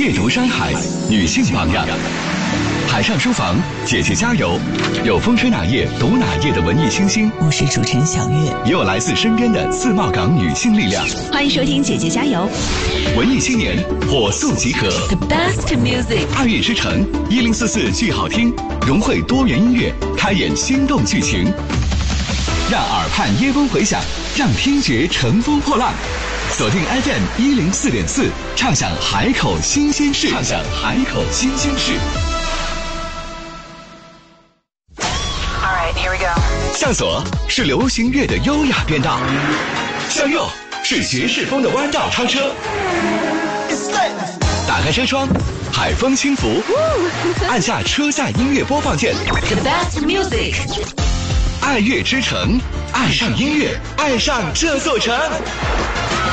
阅读山海，女性榜样。海上书房，姐姐加油！有风吹哪页读哪页的文艺新星， 我是主持人小月， 也有来自身边的自贸港女性力量。 欢迎收听姐姐加油！ 文艺青年火速集合 The best music， 爱乐之城1044剧好听，融汇多元音乐，开演心动剧情，让耳畔耶风回响，让听觉乘风破浪。锁定 FM104.4，畅享海口新鲜事，畅享海口新鲜事。 Alright, here we go. 向左是流行乐的优雅变道，向右是爵士风的弯道超车。打开车窗，海风轻拂，按下车载音乐播放键。 The best music， 爱乐之城，爱上音乐，爱上这座城。